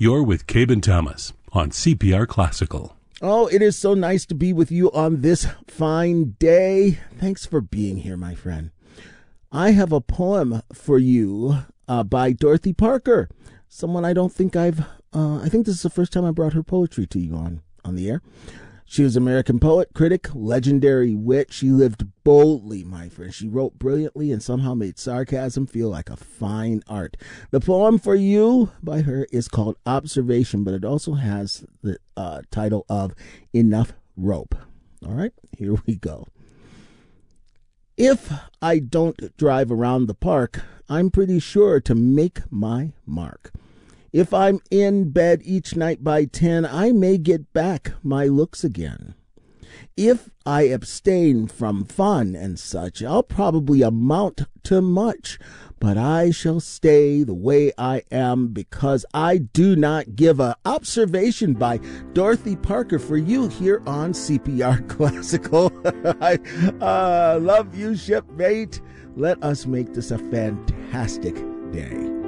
You're with Cabe Thomas on CPR Classical. Oh, it is so nice to be with you on this fine day. Thanks for being here, my friend. I have a poem for you by Dorothy Parker, someone I don't think I think this is the first time I brought her poetry to you on the air. She was an American poet, critic, legendary wit. She lived boldly, my friend. She wrote brilliantly and somehow made sarcasm feel like a fine art. The poem for you by her is called Observation, but it also has the title of Enough Rope. All right, here we go. If I don't drive around the park, I'm pretty sure to make my mark. If I'm in bed each night by 10, I may get back my looks again. If I abstain from fun and such, I'll probably amount to much, but I shall stay the way I am because I do not give a. Observation by Dorothy Parker for you here on CPR Classical. I love you, shipmate. Let us make this a fantastic day.